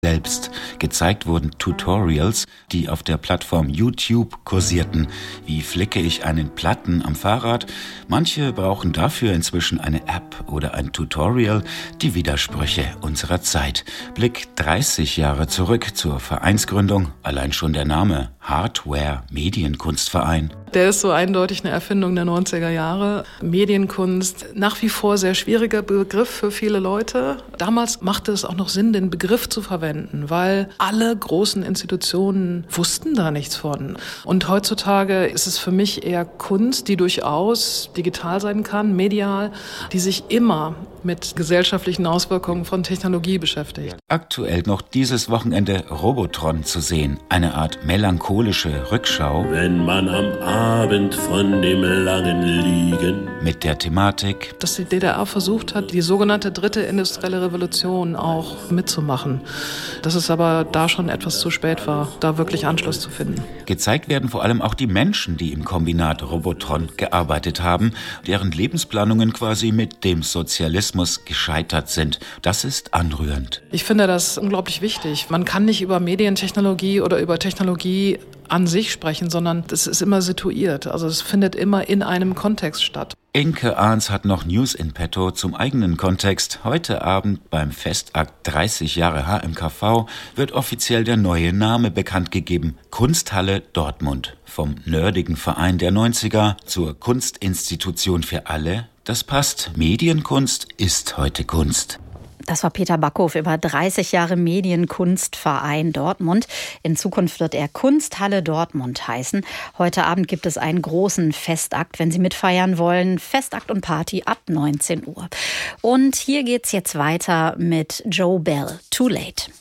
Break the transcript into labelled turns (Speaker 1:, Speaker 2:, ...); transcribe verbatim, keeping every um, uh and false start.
Speaker 1: selbst. Gezeigt wurden Tutorials, die auf der Plattform YouTube kursierten. Wie flicke ich einen Platten am Fahrrad? Manche brauchen dafür inzwischen eine App oder ein Tutorial. Die Widersprüche unserer Zeit. Blick dreißig Jahre zurück zur Vereinsgründung. Allein schon der Name Hardware Medienkunstverein.
Speaker 2: Der ist so eindeutig eine Erfindung der neunziger Jahre. Medienkunst, nach wie vor sehr schwieriger Begriff für viele Leute. Damals machte es auch noch Sinn, den Begriff zu verwenden, weil alle großen Institutionen wussten da nichts von. Und heutzutage ist es für mich eher Kunst, die durchaus digital sein kann, medial, die sich immer mit gesellschaftlichen Auswirkungen von Technologie beschäftigt.
Speaker 1: Aktuell noch dieses Wochenende Robotron zu sehen. Eine Art melancholische Rückschau.
Speaker 3: Wenn man am Abend von dem langen Liegen
Speaker 1: Mit der Thematik,
Speaker 2: dass die D D R versucht hat, die sogenannte dritte industrielle Revolution auch mitzumachen. Dass es aber da schon etwas zu spät war, da wirklich Anschluss zu finden.
Speaker 1: Gezeigt werden vor allem auch die Menschen, die im Kombinat Robotron gearbeitet haben, deren Lebensplanungen quasi mit dem Sozialismus gescheitert sind. Das ist anrührend.
Speaker 2: Ich finde das unglaublich wichtig. Man kann nicht über Medientechnologie oder über Technologie an sich sprechen, sondern es ist immer situiert. Also es findet immer in einem Kontext statt.
Speaker 1: Inke Ahns hat noch News in petto zum eigenen Kontext. Heute Abend beim Festakt dreißig Jahre H M K V wird offiziell der neue Name bekannt gegeben. Kunsthalle Dortmund. Vom nerdigen Verein der neunziger zur Kunstinstitution für alle. Das passt. Medienkunst ist heute Kunst.
Speaker 4: Das war Peter Backhof über dreißig Jahre Medienkunstverein Dortmund. In Zukunft wird er Kunsthalle Dortmund heißen. Heute Abend gibt es einen großen Festakt, wenn Sie mitfeiern wollen. Festakt und Party ab neunzehn Uhr. Und hier geht's jetzt weiter mit Joe Bell. Too Late.